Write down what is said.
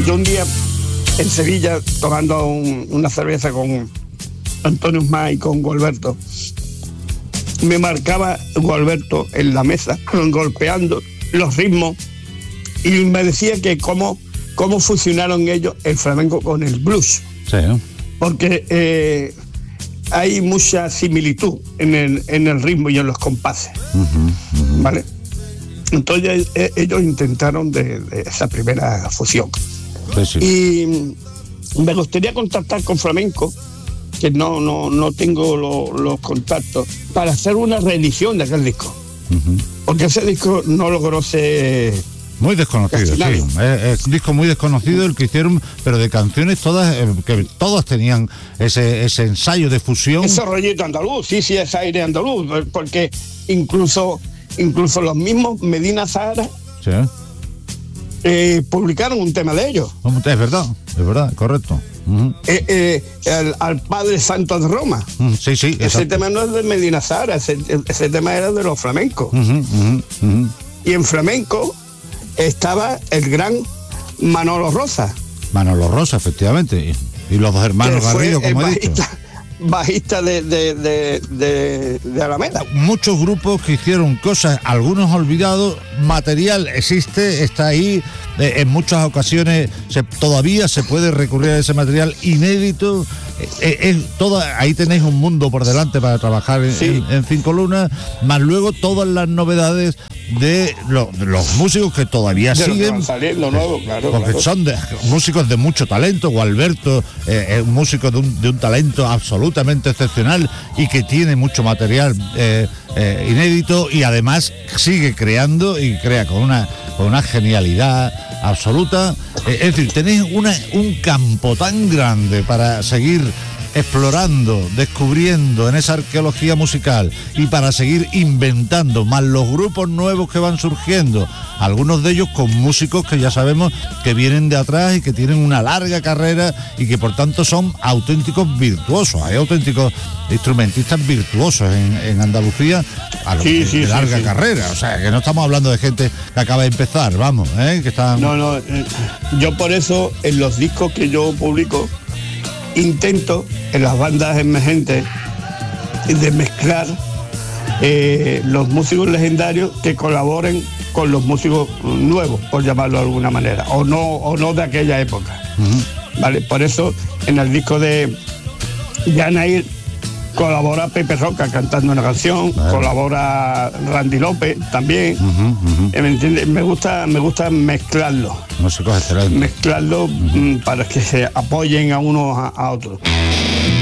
yo un día en Sevilla, tomando una cerveza con Antonio Usmá y con Gualberto, me marcaba Gualberto en la mesa, golpeando los ritmos, y me decía que cómo fusionaron ellos el flamenco con el blues. Sí. Porque hay mucha similitud en el ritmo y en los compases. ¿Vale? Entonces ellos intentaron de esa primera fusión. Sí. Y me gustaría contactar con Flamenco, que no tengo los contactos, para hacer una reedición de aquel disco. Porque ese disco no logró ser... Muy desconocido, sí. Es un disco muy desconocido el que hicieron, pero de canciones todas, que todas tenían ese ensayo de fusión. Ese rollito andaluz, sí, ese aire andaluz, porque incluso los mismos Medina Zahara publicaron un tema de ellos. Es verdad, correcto. Al Padre Santo de Roma. Sí, ese exacto. tema no es de Medina Zahara, ese tema era de los flamencos. Y en flamenco estaba el gran Manolo Rosa. Manolo Rosa, efectivamente. Y los dos hermanos Garrido, como he dicho. Bajista de Alameda. Muchos grupos que hicieron cosas, algunos olvidados, material existe, está ahí, en muchas ocasiones todavía se puede recurrir a ese material inédito. Ahí tenéis un mundo por delante para trabajar en Cinco Lunas, más luego todas las novedades de los músicos que todavía siguen, lo nuevo, porque son músicos de mucho talento. Gualberto es un músico de un talento absolutamente excepcional y que tiene mucho material inédito, y además sigue creando y crea con una genialidad absoluta. Es decir, tenéis un campo tan grande para seguir explorando, descubriendo en esa arqueología musical, y para seguir inventando, más los grupos nuevos que van surgiendo, algunos de ellos con músicos que ya sabemos que vienen de atrás y que tienen una larga carrera y que por tanto son auténticos virtuosos. Hay auténticos instrumentistas virtuosos en Andalucía de larga carrera, o sea, que no estamos hablando de gente que acaba de empezar, vamos, que están... Yo por eso en los discos que yo publico intento en las bandas emergentes de mezclar los músicos legendarios que colaboren con los músicos nuevos, por llamarlo de alguna manera, o no de aquella época. ¿Vale? Por eso en el disco de Yanair colabora Pepe Roca cantando una canción, colabora Randy López también. ¿Me entiendes? Me gusta mezclarlo. Músicos excelentes. Mezclarlo para que se apoyen a unos a otros.